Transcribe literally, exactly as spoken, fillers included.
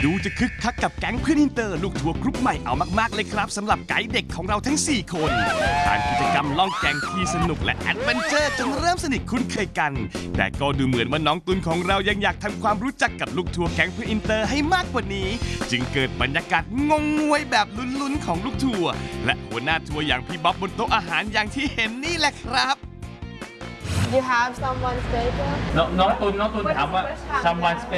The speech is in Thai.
ดูจะคึกคักกับแก๊งเพื่อนอินเตอร์ลูกทัวร์กรุ๊ปใหม่เอามากๆเลยครับสำหรับไกด์เด็กของเราทั้งสี่คนผ่านกิจกรรมล่องแก่งที่สนุกและแอดเวนเจอร์จนเริ่มสนิทคุ้นเคยกันแต่ก็ดูเหมือนว่าน้องตุลของเรายังอยากทำความรู้จักกับลูกทัวร์แก๊งเพื่อนอินเตอร์ให้มากกว่านี้จึงเกิดบรรยากาศงงงวยแบบลุ้นๆของลูกทัวร์และหัวหน้าทัวร์อย่างพี่บ๊อบบนโต๊ะอาหารอย่างที่เห็นนี่แหละครับ You have someone special? No, น้องตุลน้องตุลถามว่า someone special